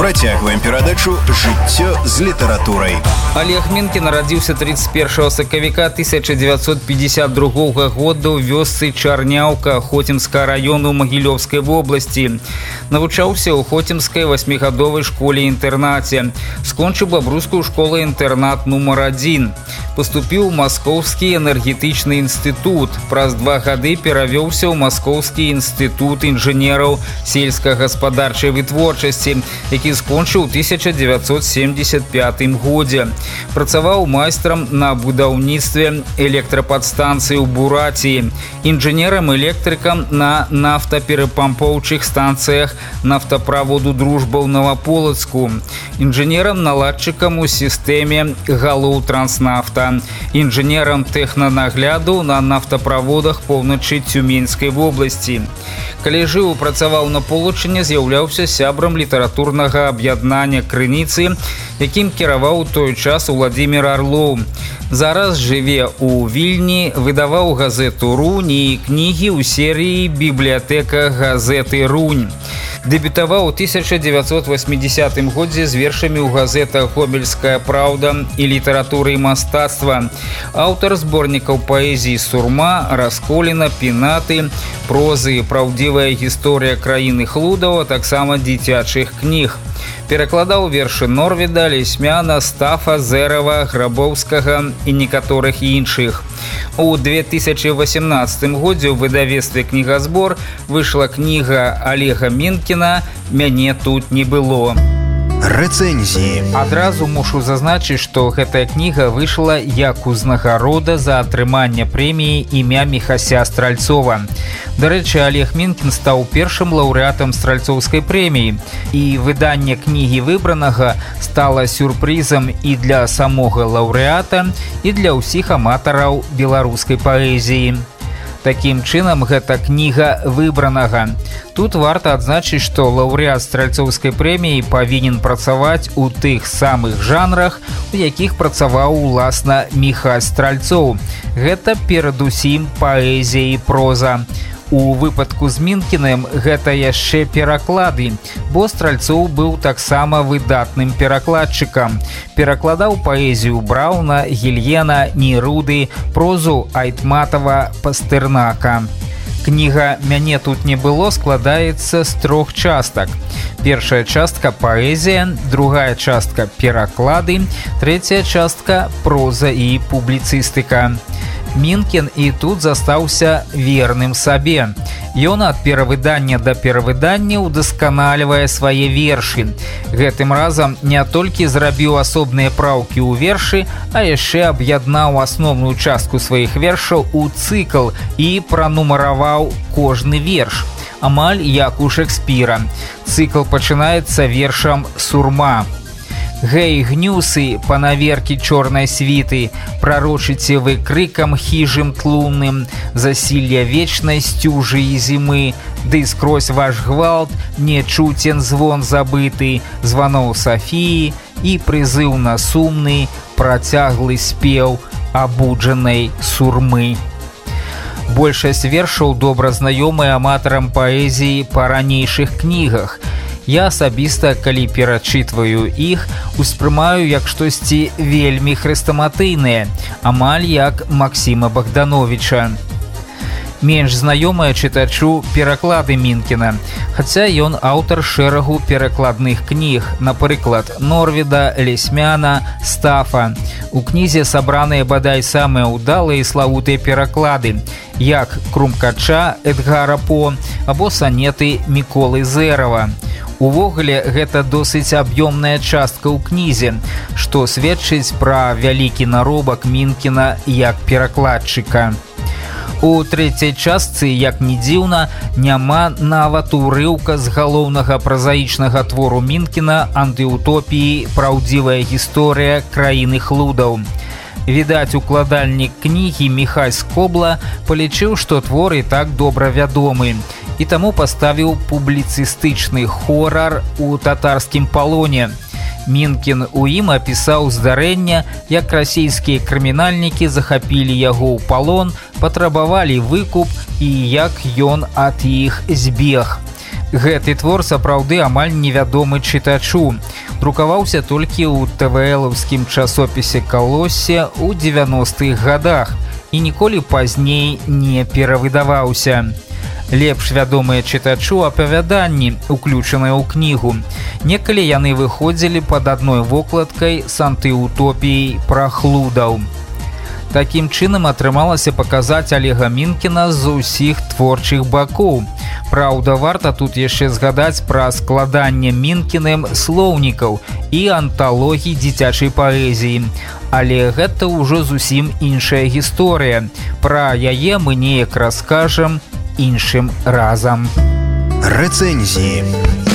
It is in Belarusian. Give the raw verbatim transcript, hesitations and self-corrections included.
Працягваем перадачу «Жыццё з літаратурай». Олег Менкін нарадзіўся тридцать первого сакавіка тысяча девятьсот пятьдесят другого года ў вёсцы Чарняўка Хотімскага району Магілёўскай вобласці. Навучаўся ў Хотімскай восьмігадовай школе-інтэрнаце. Скончыў бабруйскую школу-інтэрнат нумар адзін. Паступіў у Маскоўскі энергетычны інстытут. Праз два гады перавёўся ў Маскоўскі інстытут інжынераў сельскагаспадарчай вытворчасці, які скончыў у тысяча девятьсот семьдесят пятым годзе. Працаваў майстрам на будаўніцтве электрападстанцыі ў Буратіі, інжынерам-электрыкам на нафтаперапампоўчых станцыях нафтаправоду «Дружба» ў Новополацку, інжынерам-наладчыкам у сістэме галоў Транснафта, інжынерам тэхнанагляду на нафтаправодах поўначы Цюменскай вобласці. Калі жыў, працаваў на Полачыне, з'яўляўся сябрам літаратурнага аб'яднання «Крыніцы», якім кіраваў у той час Владимир Орлов. Зараз жыве ў Вільні, выдаваў газету «Рунь» і кнігі ў серыі «Бібліятэка газеты Рунь». Дэбютаваў у тысяча девятьсот восьмидесятым годзе з вершамі ў газетах «Гомельская правда» і «Літаратура і мастацтва». Аўтар зборнікаў паэзіі «Сурма», «Расколіна», «Пінаты», прозы «Праўдзівая гісторыя краіны хлудаў», а таксама дзіцячых кніг. Перакладаў вершы Норвіда, Лесьмяна, Стафа, Зэрава, Грабоўскага і некаторых іншых. У две тысячи восемнадцатым годзе ў выдавецтве «Кнігазбор» выйшла кніга Олега Менкіна «Мяне тут не было». Рэцэнзіі. Адразу мушу зазначыць, што гэтая кніга выйшла як узнагарода за атрыманне прэміі імя Міхася Стральцова. Дарэчы, Олег Менкін стаў першым лаўрэатам Стральцоўскай прэміі, і выданне кнігі выбранага стала сюрпрызам і для самога лаўрэата, і для ўсіх аматараў беларускай паэзіі. Такім чынам, гэта кніга выбранага. Тут варта адзначыць, што лаўрэат Стральцоўскай прэміі павінен працаваць у тых самых жанрах, у якіх працаваў уласна Міхась Стральцоў. Гэта перадусім паэзія і проза. У выпадку з Менкіным гэта яшчэ пераклады, бо Стральцоў быў таксама выдатным перакладчыкам. Перакладаў паэзію Брауна, Гільена, Неруды, прозу Айтматова, Пастэрнака. Кніга «Мяне тут не было» складаецца з трох частак. Першая частка – паэзія, другая частка – пераклады, трэцяя частка – проза і публіцыстыка. Менкін і тут застаўся верным сабе. Ён ад перавыдання да перавыдання ўдасканалівае свае вершы. Гэтым разам не толькі зрабіў асобныя праўкі ў вершы, а яшчэ аб'яднаў асноўную частку сваіх вершаў у цыкл і пранумараваў кожны верш. Амаль як у Шекспіра. Цыкл пачынаецца вершам «Сурма». «Гэй, гнюсы, панаверкі чорнай світы, прарочыце вы крыкам хіжым тлумным, засілля вечнай сцюжы і зімы, ды скрозь ваш гвалт не чуцен звон забыты, званоў Сафіі і прызыў на сумны, працяглы спеў абуджанай сурмы». Большасць вершаў добра знаёмыя аматарам паэзіі па ранейшых кнігах. Я асабіста, калі перачытваю іх, успрымаю як штосьці вельмі хрэстаматыйнае, амаль як Максіма Богдановича. Менш знаёмыя чытачу пераклады Менкіна, хаця ён аўтар шэрагу перакладных кніг, напрыклад, Норвіда, Лесьмяна, Стафа. У кнізе сабраныя бадай самыя ўдалыя і славутыя пераклады, як «Крумкача» Эдгара По або санеты Міколы Зэрава. Увогуле, гэта досыць аб'ёмная частка ў кнізе, што сведчыць пра вялікі наробак Менкіна як перакладчыка. У трэцяй частцы, як ні дзіўна, няма нават урыўка з галоўнага празаічнага твору Менкіна антыутопіі «Праўдзівая гісторыя краіны хлудаў». Відаць, укладальнік кнігі Міхась Скобла палічыў, што твор і так добра вядомы, і таму паставіў публіцыстычны хорар у татарскім палоне. Менкін у ім апісаў здарэнне, як расійскія крымінальнікі захапілі яго ў палон, патрабавалі выкуп і як ён ад іх збег. Гэты твор сапраўды амаль невядомы чытачу. Друкаваўся толькі ў тэвэлаўскім часопісе «Калоссе» ў дзевяностых гадах і ніколі пазней не перавыдаваўся. Лепш вядомыя чытачу апавяданні, уключаныя ў кнігу. Некалі яны выходзілі пад адной вокладкай з антыутопіяй пра хлудаў. Такім чынам атрымалася паказаць Олега Мінкіна з усіх творчых бакоў. Праўда, варта тут яшчэ згадаць пра складанне Мінкіным слоўнікаў і анталогій дзіцячай паэзіі. Але гэта ўжо зусім іншая гісторыя. Пра яе мы неяк раскажам іншым разам. Рэцэнзіі.